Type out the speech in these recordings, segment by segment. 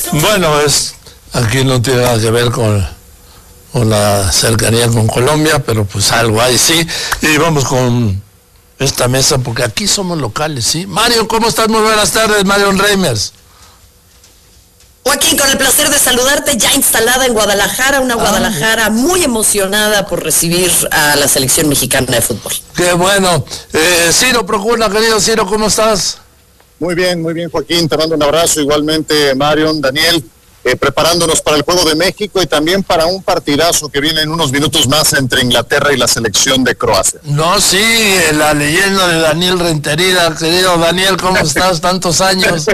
Bueno, aquí no tiene nada que ver con la cercanía con Colombia, pero pues algo hay, sí. Y vamos con esta mesa, porque aquí somos locales, ¿sí? Mario, ¿cómo estás? Muy buenas tardes, Marion Reimers. Joaquín, con el placer de saludarte, ya instalada en Guadalajara, una Guadalajara muy emocionada por recibir a la selección mexicana de fútbol. Qué bueno. Ciro Procuna, querido Ciro, ¿cómo estás? Muy bien, Joaquín, te mando un abrazo, igualmente Marion, Daniel, preparándonos para el Juego de México y también para un partidazo que viene en unos minutos más entre Inglaterra y la selección de Croacia. No, sí, la leyenda de Daniel Rentería, querido Daniel, ¿cómo estás? Tantos años.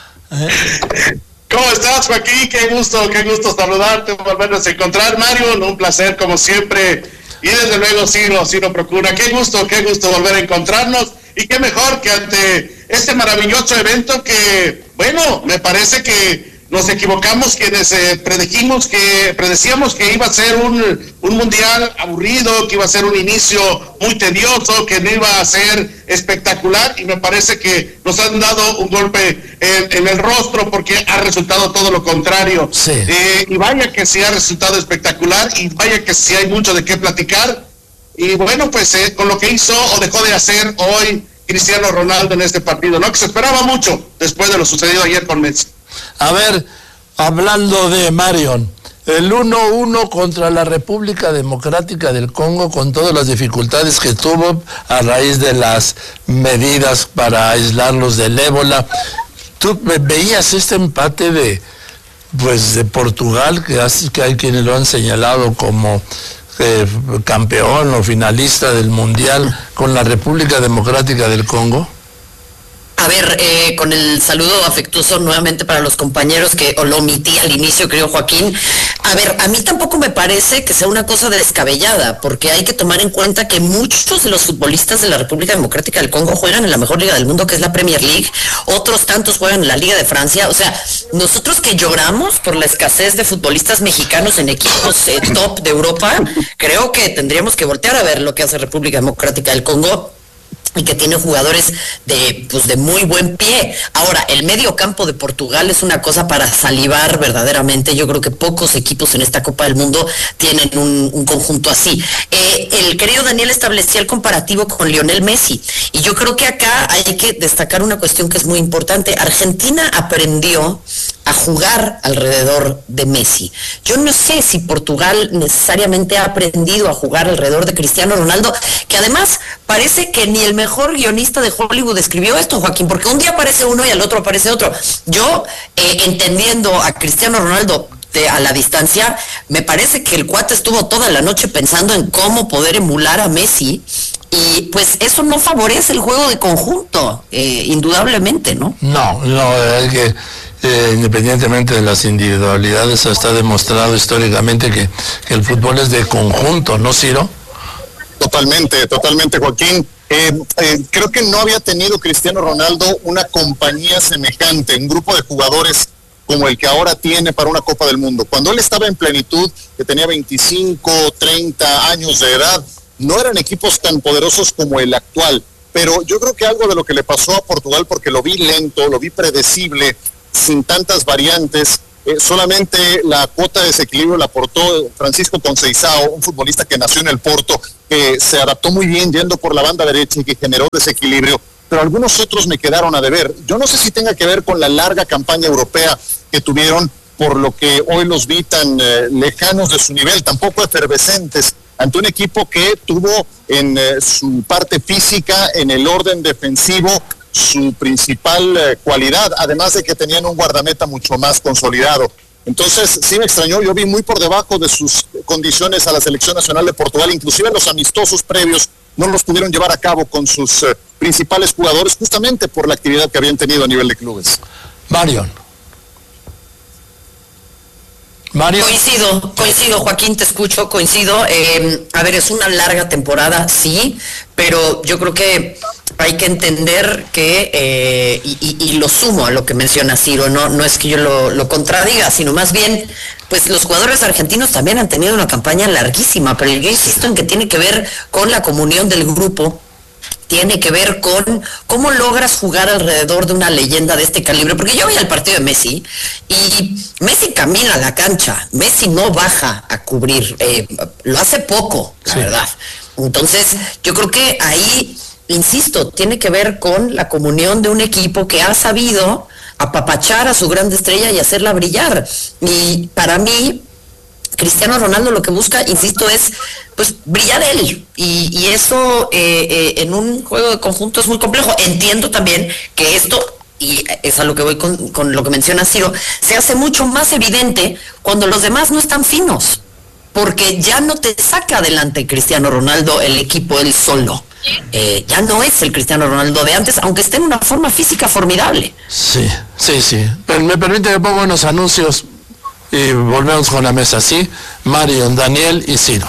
¿Cómo estás, Joaquín? Qué gusto saludarte, volvernos a encontrar, Mario, un placer como siempre, y desde luego Ciro Procura, qué gusto volver a encontrarnos, y qué mejor que ante este maravilloso evento que, bueno, me parece que nos equivocamos quienes predecíamos que iba a ser un mundial aburrido, que iba a ser un inicio muy tedioso, que no iba a ser espectacular, y me parece que nos han dado un golpe en el rostro porque ha resultado todo lo contrario. Sí. Y vaya que sí ha resultado espectacular, y vaya que sí hay mucho de qué platicar. Y bueno, pues con lo que hizo o dejó de hacer hoy Cristiano Ronaldo en este partido, ¿no? Que se esperaba mucho después de lo sucedido ayer con Messi. A ver, hablando de Marion, el 1-1 contra la República Democrática del Congo, con todas las dificultades que tuvo a raíz de las medidas para aislarlos del ébola. ¿Tú veías este empate de Portugal, que hay quienes lo han señalado como campeón o finalista del Mundial, con la República Democrática del Congo? A ver, con el saludo afectuoso nuevamente para los compañeros que lo omití al inicio, querido Joaquín. A ver, a mí tampoco me parece que sea una cosa descabellada, porque hay que tomar en cuenta que muchos de los futbolistas de la República Democrática del Congo juegan en la mejor liga del mundo, que es la Premier League, otros tantos juegan en la Liga de Francia. O sea, nosotros que lloramos por la escasez de futbolistas mexicanos en equipos top de Europa, creo que tendríamos que voltear a ver lo que hace República Democrática del Congo, y que tiene jugadores de muy buen pie. Ahora, el medio campo de Portugal es una cosa para salivar verdaderamente. Yo creo que pocos equipos en esta Copa del Mundo tienen un conjunto así. El querido Daniel establecía el comparativo con Lionel Messi, y yo creo que acá hay que destacar una cuestión que es muy importante. Argentina aprendió a jugar alrededor de Messi. Yo no sé si Portugal necesariamente ha aprendido a jugar alrededor de Cristiano Ronaldo, que además parece que ni el mejor guionista de Hollywood escribió esto, Joaquín, porque un día aparece uno y al otro aparece otro. Yo, entendiendo a Cristiano Ronaldo a la distancia, me parece que el cuate estuvo toda la noche pensando en cómo poder emular a Messi, y pues eso no favorece el juego de conjunto, indudablemente, ¿no? No, es que independientemente de las individualidades, está demostrado históricamente que el fútbol es de conjunto, ¿no, Ciro? Totalmente, Joaquín. Creo que no había tenido Cristiano Ronaldo una compañía semejante, un grupo de jugadores como el que ahora tiene para una Copa del Mundo. Cuando él estaba en plenitud, que tenía 25, 30 años de edad, no eran equipos tan poderosos como el actual. Pero yo creo que algo de lo que le pasó a Portugal, porque lo vi lento, lo vi predecible, sin tantas variantes, solamente la cuota de desequilibrio la aportó Francisco Conceição, un futbolista que nació en el Porto, que se adaptó muy bien yendo por la banda derecha y que generó desequilibrio, pero algunos otros me quedaron a deber. Yo no sé si tenga que ver con la larga campaña europea que tuvieron, por lo que hoy los vi tan lejanos de su nivel, tampoco efervescentes, ante un equipo que tuvo en su parte física, en el orden defensivo, su principal cualidad, además de que tenían un guardameta mucho más consolidado. Entonces sí me extrañó, yo vi muy por debajo de sus condiciones a la selección nacional de Portugal, inclusive los amistosos previos no los pudieron llevar a cabo con sus principales jugadores, justamente por la actividad que habían tenido a nivel de clubes. Marion. Coincido, Joaquín, te escucho, coincido. A ver, es una larga temporada, sí, pero yo creo que hay que entender que, y lo sumo a lo que menciona Ciro, no es que yo lo contradiga, sino más bien, pues los jugadores argentinos también han tenido una campaña larguísima, pero yo insisto en que tiene que ver con la comunión del grupo, tiene que ver con cómo logras jugar alrededor de una leyenda de este calibre, porque yo vi el partido de Messi y Messi camina a la cancha, Messi no baja a cubrir, lo hace poco, la verdad. Entonces, yo creo que ahí, insisto, tiene que ver con la comunión de un equipo que ha sabido apapachar a su gran estrella y hacerla brillar. Y para mí, Cristiano Ronaldo lo que busca, insisto, es pues brillar él, y eso en un juego de conjunto es muy complejo. Entiendo también que esto, y es a lo que voy con lo que menciona Ciro, se hace mucho más evidente cuando los demás no están finos, porque ya no te saca adelante Cristiano Ronaldo el equipo él solo. Ya no es el Cristiano Ronaldo de antes, aunque esté en una forma física formidable. Sí. Pero me permite que ponga unos anuncios y volvemos con la mesa, ¿sí? Marion, Daniel y Ciro.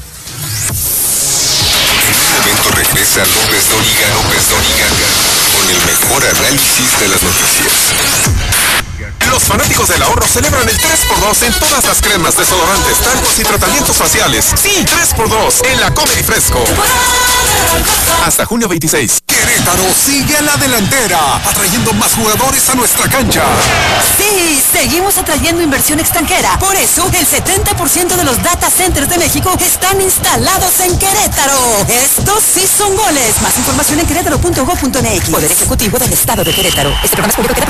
En un momento regresa López Dóriga, con el mejor análisis de las noticias. Los fanáticos del ahorro celebran el 3x2 en todas las cremas, desodorantes, talcos y tratamientos faciales. Sí, 3x2 en la Comedy Fresco. Hasta junio 26. Querétaro sigue a la delantera, atrayendo más jugadores a nuestra cancha. Sí, seguimos atrayendo inversión extranjera. Por eso, el 70% de los data centers de México están instalados en Querétaro. Estos sí son goles. Más información en querétaro.gov.mx. Poder Ejecutivo del Estado de Querétaro. Este programa es público.